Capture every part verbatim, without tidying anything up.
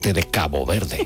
de Cabo Verde.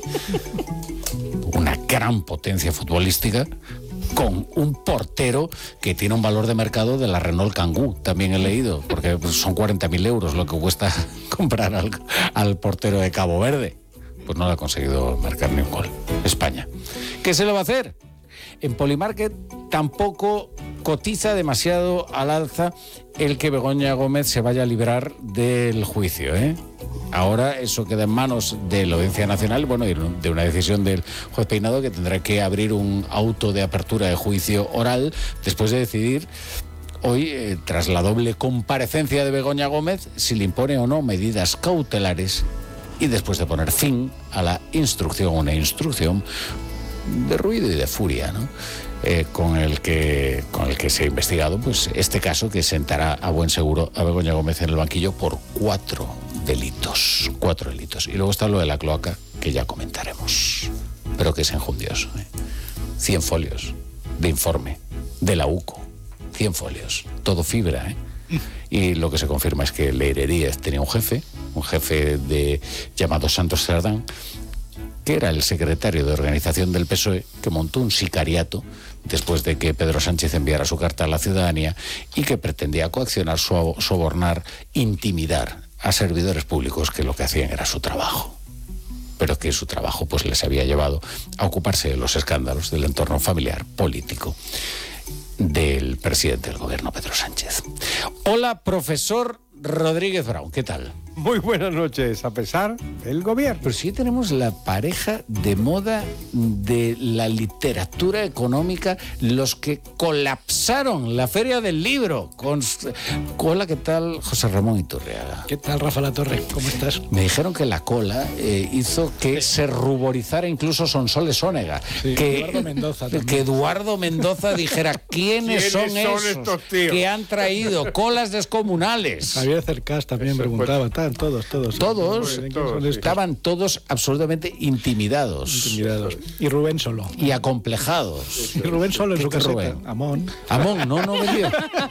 Una gran potencia futbolística con un portero que tiene un valor de mercado de la Renault Kangoo, también he leído, porque son cuarenta mil euros lo que cuesta comprar al, al portero de Cabo Verde. Pues no le ha conseguido marcar ni un gol. España. ¿Qué se le va a hacer? En Polymarket tampoco cotiza demasiado al alza el que Begoña Gómez se vaya a librar del juicio, ¿eh? Ahora eso queda en manos de la Audiencia Nacional, bueno, y de una decisión del juez Peinado, que tendrá que abrir un auto de apertura de juicio oral después de decidir hoy, eh, tras la doble comparecencia de Begoña Gómez, si le impone o no medidas cautelares y después de poner fin a la instrucción, una instrucción de ruido y de furia, ¿no? Eh, con el que con el que se ha investigado pues este caso, que sentará a buen seguro a Begoña Gómez en el banquillo por cuatro delitos. Cuatro delitos. Y luego está lo de la cloaca, que ya comentaremos. Pero que es enjundioso, ¿eh? Cien folios de informe de la UCO. Cien folios. Todo fibra, ¿eh? Y lo que se confirma es que Leireríez tenía un jefe, un jefe de llamado Santos Cerdán, que era el secretario de organización del P S O E, que montó un sicariato después de que Pedro Sánchez enviara su carta a la ciudadanía y que pretendía coaccionar, sobornar, intimidar a servidores públicos que lo que hacían era su trabajo. Pero que su trabajo pues les había llevado a ocuparse de los escándalos del entorno familiar, político del presidente del gobierno, Pedro Sánchez. Hola, profesor Rodríguez Brown, ¿qué tal? Muy buenas noches, a pesar del gobierno. Pero sí tenemos la pareja de moda de la literatura económica, los que colapsaron la Feria del Libro. Con... Hola, ¿qué tal, José Ramón Iturriaga? ¿Qué tal, Rafa Latorre? ¿Cómo estás? Me dijeron que la cola eh, hizo que se ruborizara incluso Sonsoles Onega. Sí, que, Eduardo Mendoza también. Que Eduardo Mendoza dijera, ¿quiénes, ¿Quiénes son, son esos estos tíos que han traído colas descomunales? Javier Cercás también Eso, preguntaba, pues, todos, todos. Todos, ¿Quién todos, son sí. estos? estaban todos absolutamente intimidados. Intimidados. Y Rubén solo. Y acomplejados. Y Rubén solo en ¿Qué su te caseta. Rubén? Amón. Amón, no, no me digas.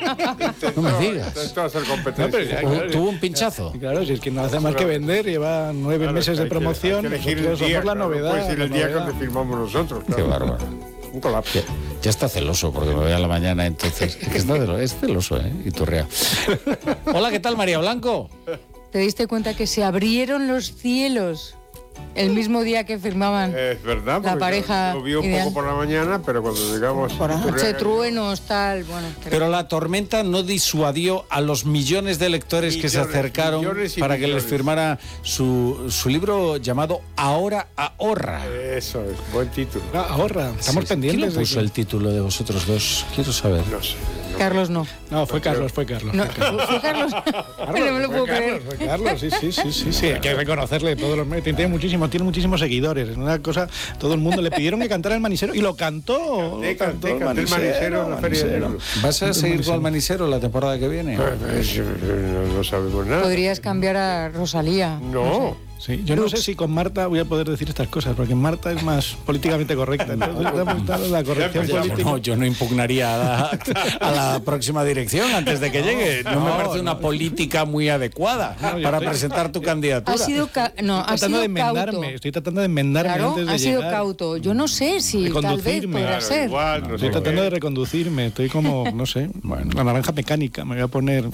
No me digas. Esto va a ser competencia. No, pero ya, O- claro. Tuvo un pinchazo. Y claro, si es que no hace más que vender, lleva nueve Claro, meses de hay que- promoción. hay que elegir el nosotros día, somos la claro, novedad. no puede ser el la día novedad. que firmamos nosotros. Qué Claro. bárbaro. Un colapso. Ya, ya está celoso porque me voy a la mañana, entonces. Es que está celoso, es celoso, ¿eh? Iturria. Hola, ¿qué tal, María Blanco? ¿Te diste cuenta que se abrieron los cielos el mismo día que firmaban? Es verdad, La porque pareja yo- lo vi un ideal. poco por la mañana, pero cuando llegamos... Por la noche, Iturriaga- truenos, tal, bueno. Pero la tormenta no disuadió a los millones de lectores que se Millones, acercaron millones y para que les millones. firmara su, su libro llamado Ahora ahorra. Eso es, buen título. Ah, ahorra, estamos Sí, pendientes. ¿Quién de le puso que- el título de vosotros dos? Quiero saber. No sé. no- Carlos no. No, fue Carlos, fue Carlos. No, fue Carlos. ¿fue Carlos? no me lo puedo Fue creer. Carlos, fue Carlos, sí, sí, sí, sí, sí, hay que reconocerle todos los méritos. Tiene muchísimos, tiene muchísimos seguidores. Es una cosa, todo el mundo le pidieron que cantara el Manisero y lo cantó. Canté, lo cantó canté, canté el Manisero en la Feria del Manisero. Libro. ¿Vas a seguir con el Manisero la temporada que viene? Pues, eh, no, no sabemos nada. Podrías cambiar a Rosalía. No. Sí, yo no sé si con Marta voy a poder decir estas cosas, porque Marta es más políticamente correcta. Entonces, vamos a estar en la corrección Ya, ya, política. No, yo no impugnaría a la, a la próxima dirección antes de que llegue. No, me no, parece una no. política muy adecuada No, yo para estoy- presentar tu candidatura. Ha sido, ca- no, ha Estoy tratando sido de enmendarme, cauto. estoy tratando de enmendarme Claro, antes de ha sido llegar. cauto. Yo no sé si tal vez Reconducirme. podrá Claro, ser. igual, no sé Estoy tratando qué. de reconducirme, estoy como, no sé, bueno, la naranja mecánica, me voy a poner.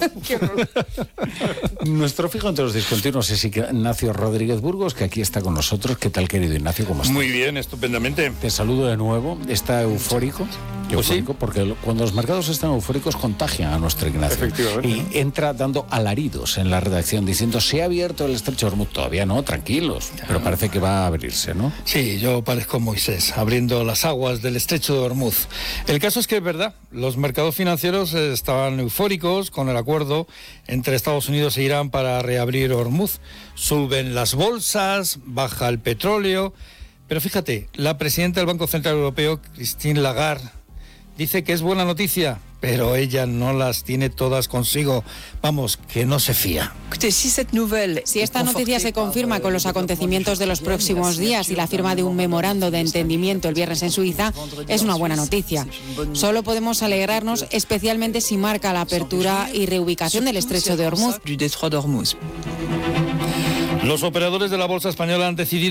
Nuestro fijo entre los discontinuos es Ignacio Rodríguez Burgos, que aquí está con nosotros. ¿Qué tal, querido Ignacio? ¿Cómo estás? Muy bien, estupendamente. Te saludo de nuevo. ¿Está eufórico? Pues sí. Eufórico, porque lo- cuando los mercados están eufóricos contagian a nuestro Ignacio. Efectivamente. Y entra dando alaridos en la redacción diciendo, se ha abierto el estrecho de Hormuz. Todavía no, tranquilos, pero parece que va a abrirse, ¿no? Sí, yo parezco Moisés, abriendo las aguas del estrecho de Hormuz. El caso es que es verdad, los mercados financieros eh, estaban eufóricos con el acuerdo entre Estados Unidos e Irán para reabrir Hormuz. Suben las bolsas, baja el petróleo. Pero fíjate, la presidenta del Banco Central Europeo, Christine Lagarde, dice que es buena noticia, pero ella no las tiene todas consigo. Vamos, que no se fía. Si esta noticia se confirma con los acontecimientos de los próximos días y la firma de un memorando de entendimiento el viernes en Suiza, es una buena noticia. Solo podemos alegrarnos, especialmente si marca la apertura y reubicación del estrecho de Hormuz. Los operadores de la bolsa española han decidido